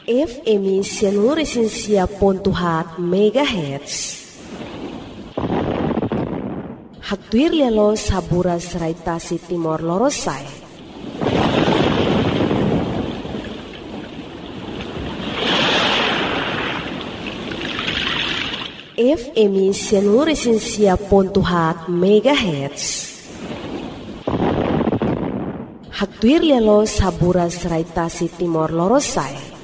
FM 107.4 MHz. Hagtuir lelo saburas raitasi Timor Lorosai. FM 107.4 MHz. Hagtuir lelo saburas raitasi Timor Lorosai.